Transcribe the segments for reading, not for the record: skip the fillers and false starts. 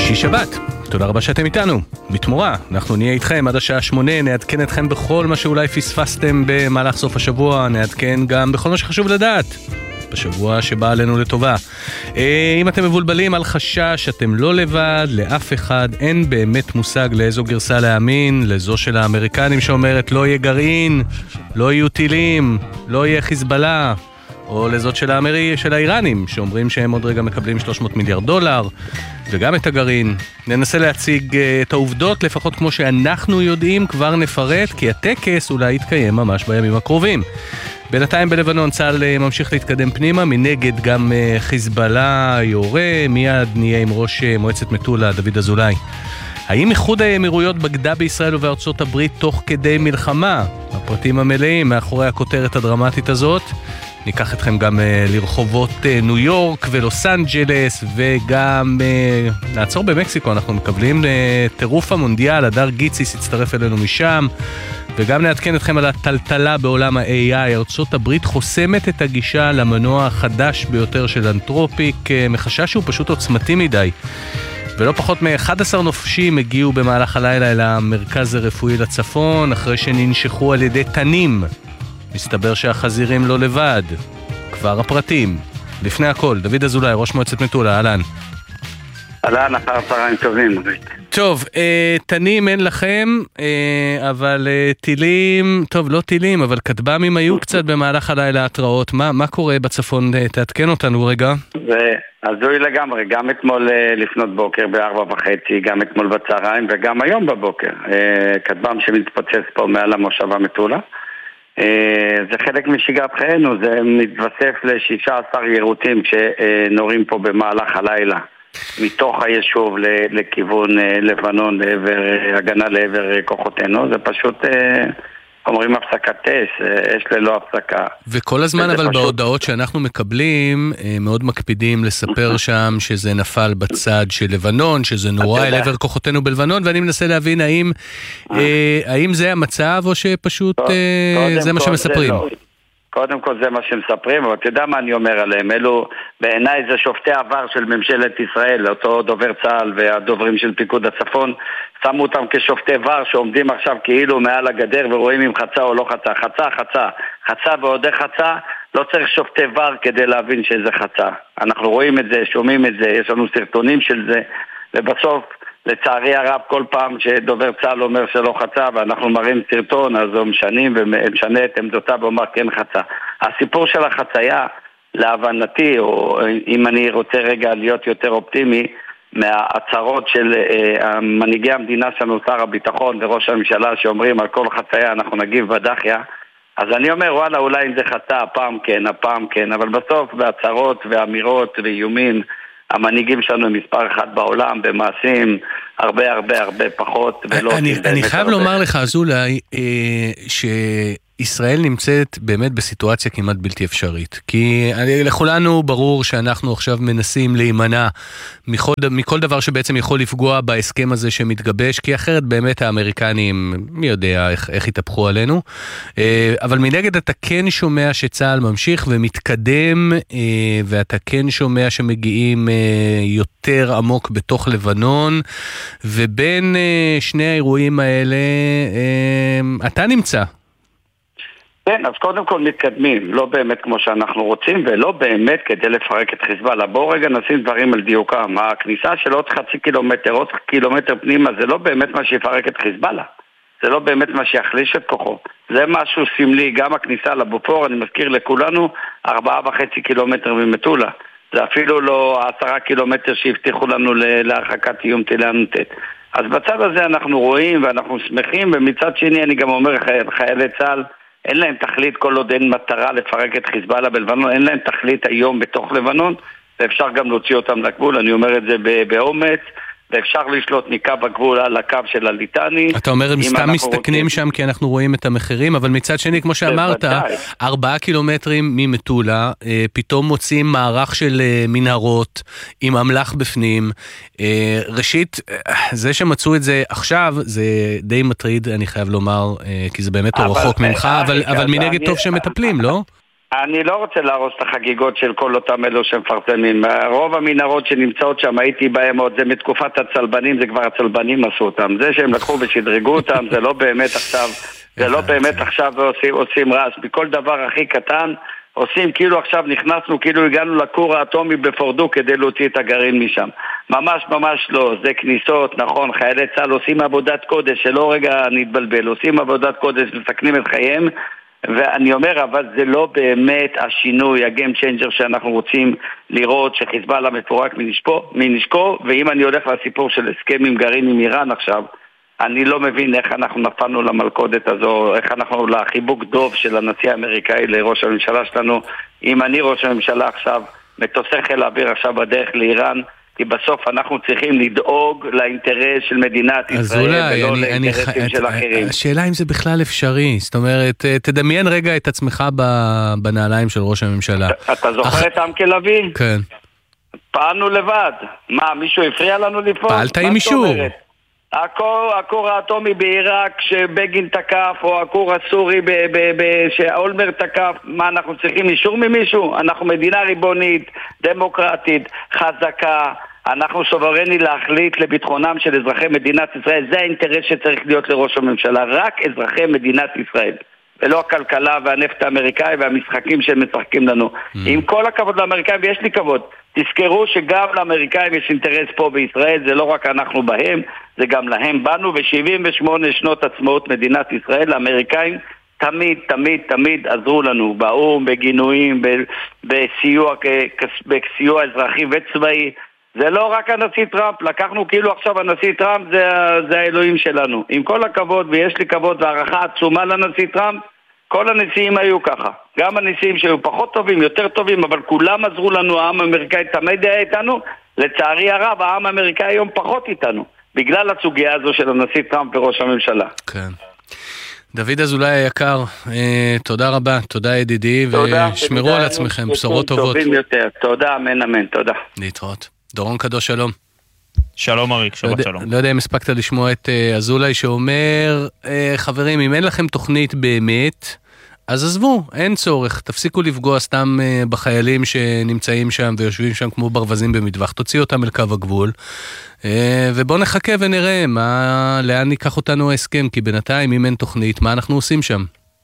שישי שבת, תודה רבה שאתם איתנו. בתמורה, אנחנו נהיה איתכם עד השעה 8, נעדכן אתכם בכל מה שאולי פספסתם במהלך סוף השבוע, נעדכן גם בכל מה שחשוב לדעת בשבוע שבא עלינו לטובה. אם אתם מבולבלים על חשש, אתם לא לבד, לאף אחד אין באמת מושג לאיזו גרסה להאמין, לזו של האמריקנים שאומרת לא יהיה גרעין, לא יהיו טילים, לא יהיה חיזבאללה, או לזאת של האיראנים, שאומרים שהם עוד רגע מקבלים $300 מיליארד, וגם את הגרעין. ננסה להציג את העובדות, לפחות כמו שאנחנו יודעים, כבר נפרט, כי הטקס אולי יתקיים ממש בימים הקרובים. בינתיים בלבנון צה"ל ממשיך להתקדם פנימה, מנגד גם חיזבאללה יורה, מיד נהיה עם ראש מועצת מטולה, דוד אזולאי. האם איחוד האמירויות בגדה בישראל ובארצות הברית תוך כדי מלחמה? הפרטים המלאים מאחורי הכותרת הדרמטית הזאת. ניקח אתכם גם לרחובות ניו יורק ולוס אנג'לס, וגם נעצור במקסיקו, אנחנו מקבלים טירוף המונדיאל, הדר גיציס יצטרף אלינו משם, וגם נעדכן אתכם על הטלטלה בעולם ה-AI. ארצות הברית חוסמת את הגישה למנוע החדש ביותר של אנתרופיק, מחשש שהוא פשוט עוצמתי מדי. ולא פחות מ-11 נופשים הגיעו במהלך הלילה אל המרכז הרפואי לצפון, אחרי שננשכו על ידי תנים. מסתבר שהחזירים לא לבד. כבר הפרטים. לפני הכל, דוד אזולאי, ראש מועצת מטולה, אהלן. אהלן, אחר צהריים טובים. טוב, תנים אין לכם, אבל טילים, טוב, לא טילים, אבל כטב"מים היו קצת במהלך הלילה התראות. מה קורה בצפון? תעדכן אותנו רגע. זה הזוי לגמרי, גם אתמול לפנות בוקר ב4:30, גם אתמול בצהריים וגם היום בבוקר. כטב"ם שמתפוצץ פה מעל המושבה מטולה. זה חלק משגרת חיינו, זה מתווסף ל16 יירוטים שנורים פה במהלך הלילה מתוך היישוב לכיוון לבנון, הגנה לעבר כוחותינו. זה פשוט אומרים הפסקת אש ללא הפסקה. וכל הזמן אבל בהודעות שאנחנו מקבלים מאוד מקפידים לספר שם שזה נפל בצד של לבנון, שזה נורא אל עבר כוחותינו בלבנון, ואני מנסה להבין האם זה המצב או שפשוט זה מה שמספרים. קודם כל זה מה שמספרים, אבל אתה יודע מה אני אומר עליהם? אלו בעיניי זה שופטי עבר של ממשלת ישראל, אותו דובר צה"ל והדוברים של פיקוד הצפון, שמו אותם כשופטי עבר שעומדים עכשיו כאילו מעל הגדר ורואים אם חצה או לא חצה. חצה ועוד חצה, לא צריך שופטי עבר כדי להבין שזה חצה. אנחנו רואים את זה, שומעים את זה, יש לנו סרטונים של זה, ובסוף לצערי הרב כל פעם שדובר צה"ל אומר שלא חצה ואנחנו מראים סרטון, אז הוא משנה את עמדותיו ואומר כן חצה. הסיפור של החצייה, להבנתי, או אם אני רוצה רגע להיות יותר אופטימי, מההצהרות של מנהיגי המדינה שלנו, שר הביטחון וראש הממשלה, שאומרים על כל חצייה אנחנו נגיב בדחיה, אז אני אומר וואלה, אולי אם זה חצה, הפעם כן, אבל בסוף בהצהרות ואמירות ואיומים, המנהיגים שלנו הם מספר אחד בעולם, במעשים הרבה פחות. אני חייב לומר לך, אזולאי, שישראל נמצאת באמת בסיטואציה כמעט בלתי אפשרית. כי לכולנו ברור שאנחנו עכשיו מנסים להימנע מכל דבר שבעצם יכול לפגוע בהסכם הזה שמתגבש, כי אחרת באמת האמריקנים, מי יודע איך יתהפכו עלינו. אבל מנגד אתה כן שומע שצה"ל ממשיך ומתקדם, ואתה כן שומע שמגיעים יותר עמוק בתוך לבנון, ובין שני האירועים האלה אתה נמצא. כן, אז קודם כל מתקדמים, לא באמת כמו שאנחנו רוצים, ולא באמת כדי לפרק את חיזבאללה. בואו רגע נשים דברים על דיוקם. הכניסה של עוד חצי קילומטר, עוד קילומטר פנימה, זה לא באמת מה שיפרק את חיזבאללה. זה לא באמת מה שיחליש את כוחו. זה משהו סמלי, גם הכניסה לבופור, אני מזכיר לכולנו, 4.5 קילומטר ממטולה. זה אפילו לא 10 קילומטר שהבטיחו לנו להרחקת איום טילי הנ"ט. אז בצד הזה אנחנו רואים ואנחנו שמחים, ומצד שני אני גם אומר חיילי צה"ל, אין להם תכלית כל עוד אין מטרה לפרק את חיזבאללה בלבנון, אין להם תכלית היום בתוך לבנון, ואפשר גם להוציא אותם לגבול, אני אומר את זה באומץ, ואפשר לשלוט מקו הגבול על הקו של הליטני. אתה אומר, הם סתם מסתכנים שם כי אנחנו רואים את המחירים, אבל מצד שני, כמו שאמרת, 4 קילומטרים ממטולה, פתאום מוצאים מערך של מנהרות עם אמל"ח בפנים. ראשית, זה שמצאו את זה עכשיו, זה די מטריד, אני חייב לומר, כי זה באמת לא רחוק ממך, אבל מנגד טוב שמטפלים, לא? אני לא רוצה להרוס את החגיגות של כל אותם אלו שמפרסמים. רוב המנהרות שנמצאות שם, הייתי בהם עוד, זה מתקופת הצלבנים, זה כבר הצלבנים עשו אותם. זה שהם לקחו ושדרגו אותם, זה לא באמת עכשיו, זה לא באמת עכשיו עושים רעש. בכל דבר הכי קטן, עושים כאילו עכשיו נכנסנו, כאילו הגענו לכור האטומי בפורדו כדי להוציא את הגרעין משם. ממש ממש לא, זה כניסות, נכון, חיילי צה"ל עושים עבודת קודש, שלא רגע נתבלבל, עושים עבודת קודש, מסכנים את חייהם, ואני אומר, אבל זה לא באמת השינוי, הגיים צ'יינג'ר שאנחנו רוצים לראות, שחיזבאללה מפורק מנשקו, ואם אני הולך לסיפור של הסכם עם גרעין עם איראן עכשיו, אני לא מבין איך אנחנו נפלנו למלכודת הזו, איך אנחנו לחיבוק דוב של הנשיא האמריקאי לראש הממשלה שלנו. אם אני ראש הממשלה עכשיו, מטוסי חיל האוויר עכשיו בדרך לאיראן, כי בסוף אנחנו צריכים לדאוג לאינטרס של מדינת ישראל ולא לאינטרסים של אחרים. השאלה אם זה בכלל אפשרי, זאת אומרת, תדמיין רגע את עצמך בנעליים של ראש הממשלה. אתה זוכר את עמקה לביא? כן. פעלנו לבד. מה, מישהו הפריע לנו לפעול? פעלת עם אישור. הכור האטומי בעיראק שבגין תקף, או הכור הסורי שאולמר תקף, מה, אנחנו צריכים אישור ממישהו? אנחנו מדינה ריבונית, דמוקרטית, חזקה, אנחנו סוברני להחליט לביטחונם של אזרחי מדינת ישראל. זה האינטרס שצריך להיות לראש הממשלה, רק אזרחי מדינת ישראל, ולא הכלכלה והנפט האמריקאי והמשחקים שהם משחקים לנו. עם כל הכבוד לאמריקאים, ויש לי כבוד, תזכרו שגם לאמריקאים יש אינטרס פה בישראל, זה לא רק אנחנו בהם, זה גם להם בנו. ב-78 שנות עצמאות מדינת ישראל, האמריקאים תמיד, תמיד, תמיד עזרו לנו, באום, בגינויים, בסיוע אזרחי וצבאי. זה לא רק הנשיא טראמפ, לקחנו כאילו עכשיו הנשיא טראמפ זה האלוהים שלנו. עם כל הכבוד, ויש לי כבוד והערכה עצומה לנשיא טראמפ, כל הנשיאים היו ככה. גם הנשיאים שהיו פחות טובים, יותר טובים, אבל כולם עזרו לנו, העם האמריקאי תמיד היה איתנו. לצערי הרב, העם האמריקאי היום פחות איתנו, בגלל הסוגיה הזו של הנשיא טראמפ וראש הממשלה. כן. דוד אזולאי היקר, תודה רבה, תודה ידידי, ושמרו על עצמכם, בשורות טובות. טובים יותר, תודה, אמן, אמן, תודה. להתראות. דורון קדוש, שלום. שלום אריק, שבת שלום. לא יודע אם הספקת לשמוע את אזולאי שאומר, חברים, אם אין לכם תוכנית באמת, אז עזבו, אין צורך, תפסיקו לפגוע סתם בחיילים שנמצאים שם ויושבים שם כמו ברווזים במטווח, תוציאו אותם אל קו הגבול, ובואו נחכה ונראה לאן ייקח אותנו ההסכם, כי בינתיים אם אין תוכנית, מה אנחנו עושים שם?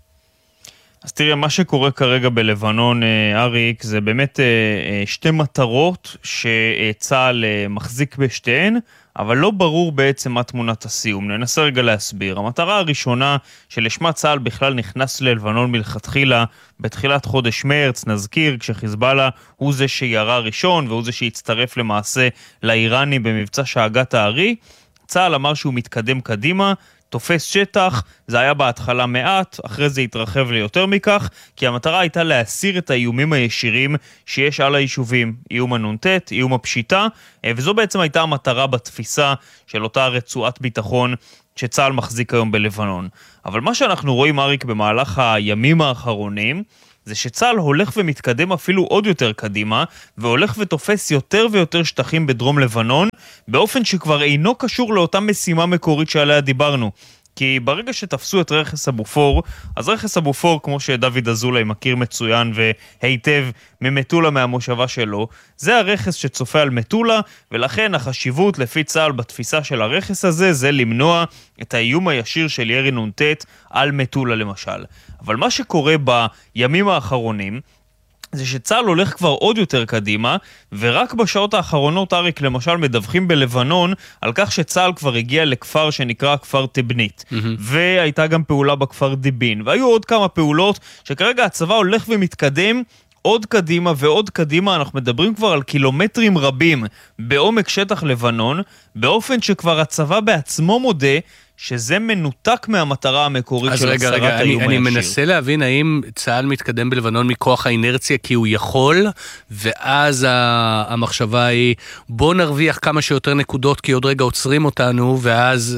אז תראה, מה שקורה כרגע בלבנון, אריק, זה באמת שתי מטרות שצה"ל מחזיק בשתיהן, אבל לא ברור בעצם מה תמונת הסיום. ננסה רגע להסביר. המטרה הראשונה שלשמה צה"ל בכלל נכנס ללבנון מלכתחילה בתחילת חודש מרץ, נזכיר, כשחיזבאללה הוא זה שירה ראשון והוא זה שהצטרף למעשה לאיראני במבצע שאגת הארי, צה"ל אמר שהוא מתקדם קדימה, תופס שטח, זה היה בהתחלה מעט, אחרי זה התרחב ליותר מכך, כי המטרה הייתה להסיר את האיומים הישירים שיש על היישובים, איום הנונטט, איום הפשיטה, וזו בעצם הייתה המטרה בתפיסה של אותה רצועת ביטחון שצה"ל מחזיק היום בלבנון. אבל מה שאנחנו רואים, אריק, במהלך הימים האחרונים, זה שצה"ל הולך ומתקדם אפילו עוד יותר קדימה, והולך ותופס יותר ויותר שטחים בדרום לבנון, באופן שכבר אינו קשור לאותה משימה מקורית שעליה דיברנו. כי ברגע שתפסו את רכס אבופור, אז רכס אבופור, כמו שדוד אזולאי מכיר מצוין והיטב ממטולה מהמושבה שלו, זה הרכס שצופה על מטולה, ולכן החשיבות לפי צה"ל בתפיסה של הרכס הזה, זה למנוע את האיום הישיר של ירי נונטט על מטולה למשל. אבל מה שקורה בימים האחרונים, זה שצה"ל הולך כבר עוד יותר קדימה, ורק בשעות האחרונות, אריק, למשל, מדווחים בלבנון על כך שצה"ל כבר הגיע לכפר שנקרא כפר תבנית, והייתה גם פעולה בכפר דיבין, והיו עוד כמה פעולות שכרגע הצבא הולך ומתקדם עוד קדימה ועוד קדימה. אנחנו מדברים כבר על קילומטרים רבים בעומק שטח לבנון, באופן שכבר הצבא בעצמו מודה שזה מנותק מהמטרה המקורית של הסרת האיום הישיר. אני מנסה להבין האם צה"ל מתקדם בלבנון מכוח האינרציה כי הוא יכול, ואז המחשבה היא בוא נרוויח כמה שיותר נקודות כי עוד רגע עוצרים אותנו, ואז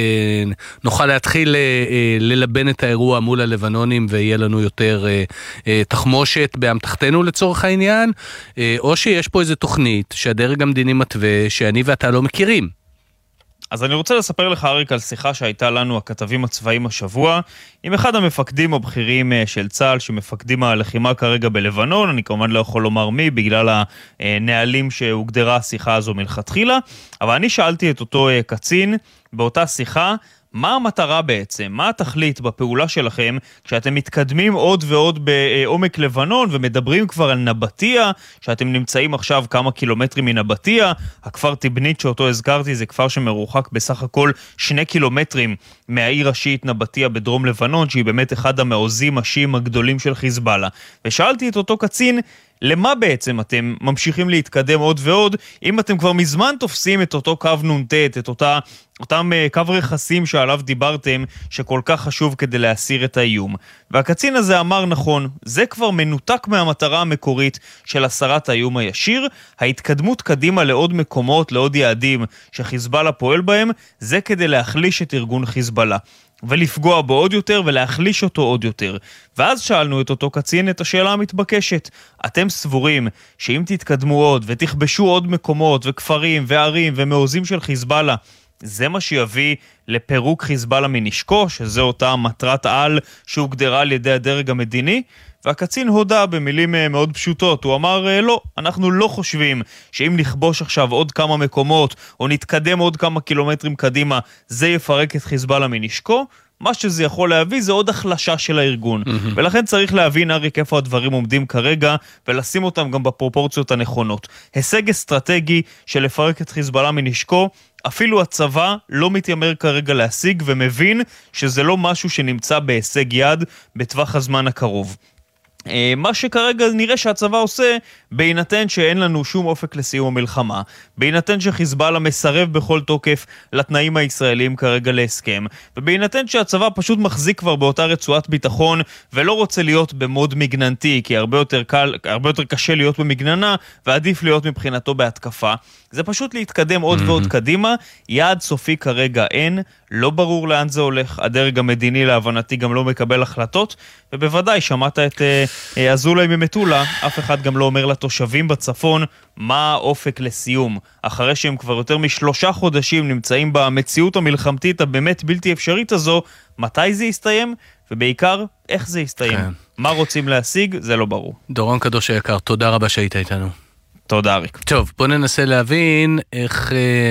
נוכל להתחיל ללבן את האירוע מול הלבנונים ויהיה לנו יותר תחמושת באמתחתנו לצורך העניין, או שיש פה איזו תוכנית שהדרג המדיני מתווה שאני ואתה לא מכירים. אז אני רוצה לספר לך, אריק, על שיחה שהייתה לנו, הכתבים הצבאיים השבוע, עם אחד המפקדים הבכירים של צה"ל, שמפקדים הלחימה כרגע בלבנון. אני כמובן לא יכול לומר מי, בגלל הנהלים שהוגדרה השיחה הזו מלכתחילה, אבל אני שאלתי את אותו קצין באותה שיחה, מה המטרה בעצם? מה התכלית בפעולה שלכם כשאתם מתקדמים עוד ועוד בעומק לבנון ומדברים כבר על נבטיה, שאתם נמצאים עכשיו כמה קילומטרים מנבטיה? הכפר טיבנית שאותו הזכרתי זה כפר שמרוחק בסך הכל 2 קילומטרים מהעיר השיעית נבטיה בדרום לבנון, שהיא באמת אחד המעוזים השיעים הגדולים של חיזבאללה. ושאלתי את אותו קצין, למה בעצם אתם ממשיכים להתקדם עוד ועוד, אם אתם כבר מזמן תופסים את אותו קו נ"ט, את אותם קו רכסים שעליו דיברתם, שכל כך חשוב כדי להסיר את האיום. והקצין הזה אמר נכון, זה כבר מנותק מהמטרה המקורית של הסרת האיום הישיר. ההתקדמות קדימה לעוד מקומות, לעוד יעדים שחיזבאללה פועל בהם, זה כדי להחליש את ארגון חיזבאללה ולפגוע בו עוד יותר ולהחליש אותו עוד יותר. ואז שאלנו את אותו קצין את השאלה המתבקשת, אתם סבורים שאם תתקדמו עוד ותכבשו עוד מקומות וכפרים וערים ומעוזים של חיזבאללה, זה מה שיביא לפירוק חיזבאללה מנשקו, שזה אותה מטרת העל שהוגדרה על ידי הדרג המדיני? והקצין הודה במילים מאוד פשוטות, הוא אמר לא, אנחנו לא חושבים שאם נכבוש עכשיו עוד כמה מקומות או נתקדם עוד כמה קילומטרים קדימה זה יפרק את חיזבאללה מנשקו. מה שזה יכול להביא זה עוד החלשה של הארגון, ולכן צריך להבין, אריק, איפה הדברים עומדים כרגע ולשים אותם גם בפרופורציות הנכונות. הישג אסטרטגי של לפרק את חיזבאללה מנשקו, אפילו הצבא לא מתיימר כרגע להשיג ומבין שזה לא משהו שנמצא בהישג יד בטווח הזמן הקרוב. מה שכרגע נראה שהצבא עושה, בהינתן שאין לנו שום אופק לסיום המלחמה, בהינתן שחיזבאללה מסרב בכל תוקף לתנאים הישראלים כרגע להסכם, ובהינתן שהצבא פשוט מחזיק כבר באותה רצועת ביטחון ולא רוצה להיות במוד מגננתי, כי הרבה יותר קשה להיות במגננה ועדיף להיות מבחינתו בהתקפה, זה פשוט להתקדם עוד ועוד קדימה. יעד סופי כרגע אין, לא ברור לאן זה הולך, הדרג המדיני להבנתי גם לא מקבל החלטות, ובוודאי שמעת את אזולאי ממטולה, אף אחד גם לא אומר לתושבים בצפון מה האופק לסיום, אחרי שהם כבר יותר מ3 חודשים נמצאים במציאות המלחמתית הבאמת בלתי אפשרית הזו. מתי זה יסתיים, ובעיקר איך זה יסתיים, מה רוצים להשיג, זה לא ברור. דורון קדוש היקר, תודה רבה שהיית איתנו. תודה, אריק. טוב, בוא ננסה להבין איך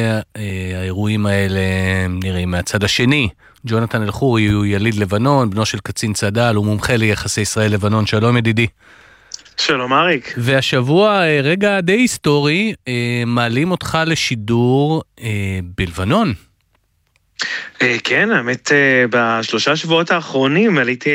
האירועים האלה נראים מהצד השני. ג'ונתן אלחורי הוא יליד לבנון, בנו של קצין צד"ל, הוא מומחה ליחסי ישראל-לבנון. שלום ידידי. שלום אריק. והשבוע, רגע די היסטורי, מעלים אותך לשידור בלבנון. כן, האמת, ב3 שבועות האחרונים עליתי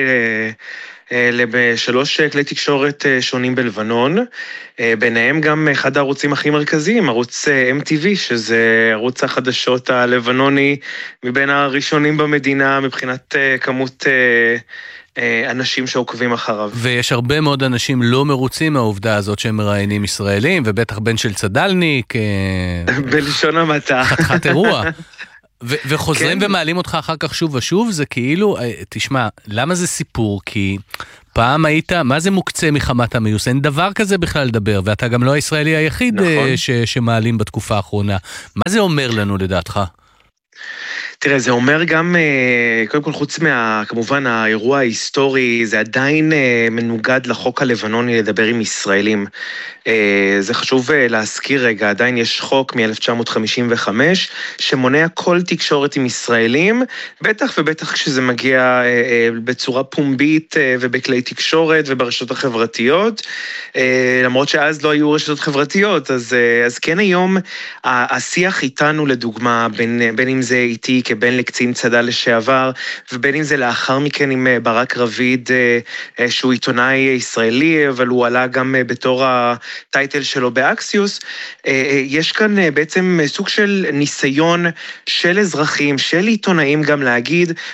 ל3 כלי תקשורת שונים בלבנון, ביניהם גם אחד הערוצים הכי מרכזיים, ערוץ MTV, שזה ערוץ החדשות הלבנוני מבין הראשונים במדינה מבחינת כמות אנשים שעוקבים אחריו. ויש הרבה מאוד אנשים לא מרוצים מהעובדה הזאת שהם מראיינים ישראלים, ובטח בן של צדלניק. בלשון המעטה. חתיכת אירוע. וחוזרים ומעלים אותך אחר כך שוב ושוב, זה כאילו, תשמע, למה זה סיפור? כי פעם היית, מה זה מוקצה מחמת המיוס? אין דבר כזה בכלל לדבר, ואתה גם לא הישראלי היחיד שמעלים בתקופה האחרונה. מה זה אומר לנו לדעתך? תראה, זה אומר גם, קודם כל חוץ כמובן האירוע ההיסטורי, זה עדיין מנוגד לחוק הלבנוני לדבר עם ישראלים. זה חשוב להזכיר רגע, עדיין יש חוק מ-1955 שמונע כל תקשורת עם ישראלים, בטח ובטח כשזה מגיע בצורה פומבית ובכלי תקשורת וברשתות החברתיות, למרות שאז לא היו רשתות חברתיות, אז כן היום השיח איתנו לדוגמה, בין אם זה איתי כבן לקצין צד"ל לשעבר, ובין אם זה לאחר מכן עם ברק רביד, שהוא עיתונאי ישראלי, אבל הוא עלה גם בתור הטייטל שלו באקסיוס, יש כאן בעצם סוג של ניסיון של אזרחים, של עיתונאים גם להגיד,